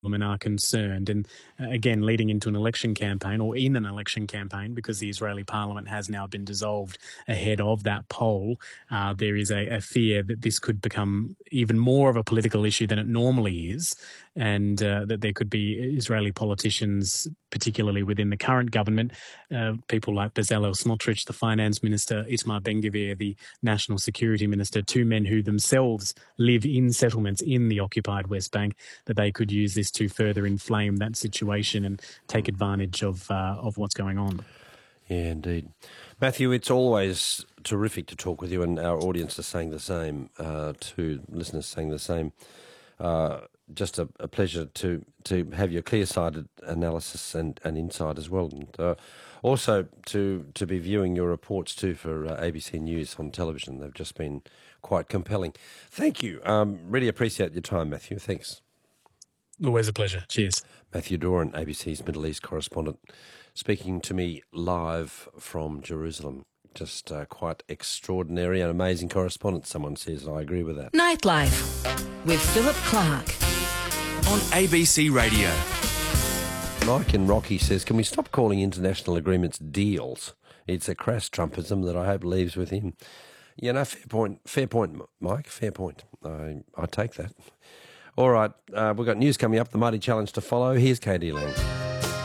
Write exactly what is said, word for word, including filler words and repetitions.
Parliament are concerned. And uh, again, leading into an election campaign or in an election campaign, because the Israeli Parliament has now been dissolved ahead of that poll, uh, there is a, a fear that this could become even more of a political issue than it normally is, and uh, that there could be Israeli politicians, particularly within the current government, uh, people like Bezalel Smotrich, the finance minister, Itamar Ben-Gvir, the national security minister, two men who themselves live in settlements in the occupied West Bank, that they could use this to further inflame that situation and take advantage of uh, of what's going on. Yeah, indeed. Matthew, it's always terrific to talk with you, and our audience is saying the same, uh, to listeners saying the same. Uh, just a, a pleasure to, to have your clear-sighted analysis and, and insight as well. And uh, also to to be viewing your reports too for uh, A B C News on television. They've just been quite compelling. Thank you. Um, really appreciate your time, Matthew. Thanks. Always a pleasure. Cheers. Matthew Doran, A B C's Middle East correspondent, speaking to me live from Jerusalem. Just uh, quite extraordinary and amazing correspondence, someone says. I agree with that. Nightlife with Philip Clark on A B C Radio. Mike in Rocky says, can we stop calling international agreements deals? It's a crass Trumpism that I hope leaves with him. You know, fair point, fair point, Mike, fair point. I, I take that. All right, uh, we've got news coming up, the Mighty Challenge to follow. Here's Katie Lang.